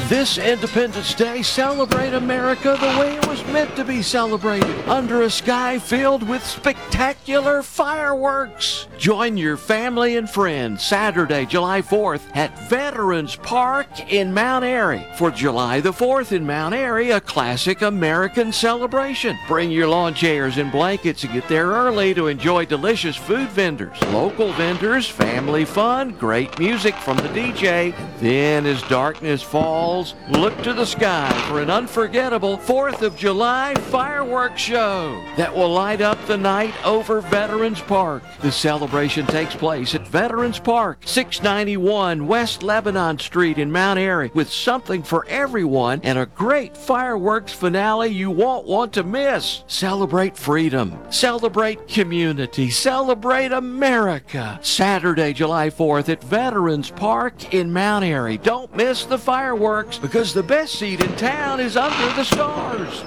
This Independence Day, celebrate America the way it was meant to be celebrated, under a sky filled with spectacular fireworks. Join your family and friends Saturday, July 4th at Veterans Park in Mount Airy. For July the 4th in Mount Airy, a classic American celebration. Bring your lawn chairs and blankets and get there early to enjoy delicious food vendors, local vendors, family fun, great music from the DJ. Then as darkness falls, look to the sky for an unforgettable 4th of July fireworks show that will light up the night over Veterans Park. The celebration takes place at Veterans Park, 691 West Lebanon Street in Mount Airy, with something for everyone and a great fireworks finale you won't want to miss. Celebrate freedom, celebrate community, celebrate America. Saturday, July 4th at Veterans Park in Mount Airy. Don't miss the fireworks, because the best seat in town is under the stars.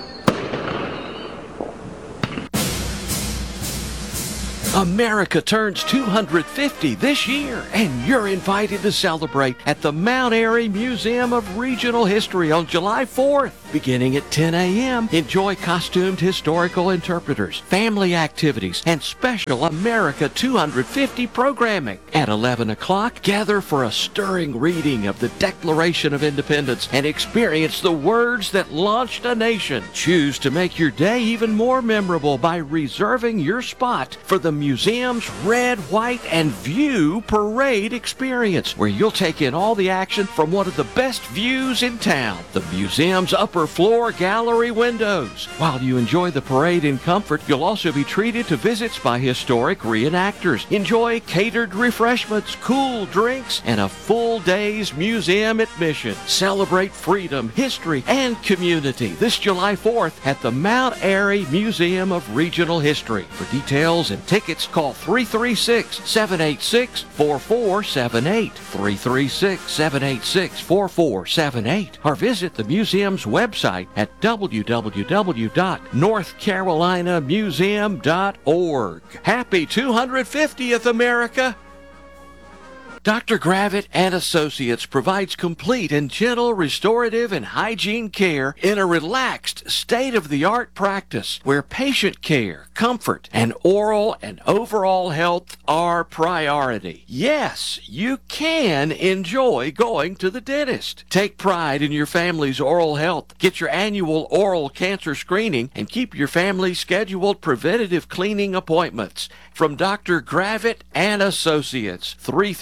America turns 250 this year, and you're invited to celebrate at the Mount Airy Museum of Regional History on July 4th. Beginning at 10 a.m., enjoy costumed historical interpreters, family activities, and special America 250 programming. At 11 o'clock, gather for a stirring reading of the Declaration of Independence and experience the words that launched a nation. Choose to make your day even more memorable by reserving your spot for the museum's Red, White, and View Parade experience, where you'll take in all the action from one of the best views in town, the museum's upper floor gallery windows. While you enjoy the parade in comfort, you'll also be treated to visits by historic reenactors. Enjoy catered refreshments, cool drinks, and a full day's museum admission. Celebrate freedom, history, and community this July 4th at the Mount Airy Museum of Regional History. For details and tickets, call 336-786-4478, 336-786-4478, or visit the museum's website at www.northcarolinamuseum.org. Happy 250th, America! Dr. Gravitt and Associates provides complete and gentle restorative and hygiene care in a relaxed, state-of-the-art practice where patient care, comfort, and oral and overall health are priority. Yes, you can enjoy going to the dentist. Take pride in your family's oral health. Get your annual oral cancer screening and keep your family scheduled preventative cleaning appointments from Dr. Gravitt and Associates,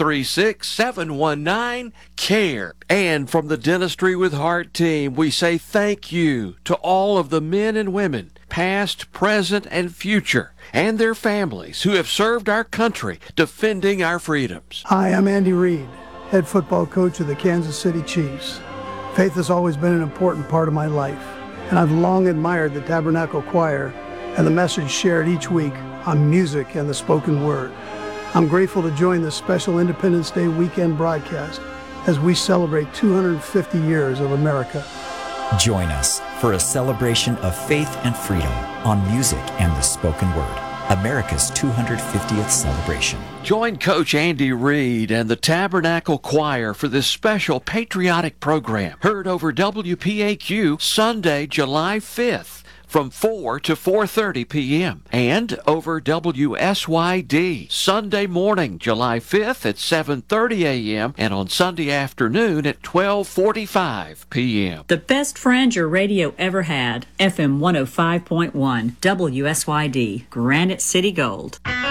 336-719-CARE. And from the Dentistry with Heart team, we say thank you to all of the men and women, past, present, and future, and their families who have served our country defending our freedoms. Hi, I'm Andy Reid, head football coach of the Kansas City Chiefs. Faith has always been an important part of my life, and I've long admired the Tabernacle Choir and the message shared each week on music and the spoken word. I'm grateful to join this special Independence Day weekend broadcast as we celebrate 250 years of America. Join us for a celebration of faith and freedom on music and the spoken word. America's 250th celebration. Join Coach Andy Reid and the Tabernacle Choir for this special patriotic program, heard over WPAQ Sunday, July 5th. From 4 to 4:30 p.m. and over WSYD Sunday morning, July 5th at 7:30 a.m. and on Sunday afternoon at 12:45 p.m. The best friend your radio ever had, FM 105.1, WSYD, Granite City Gold.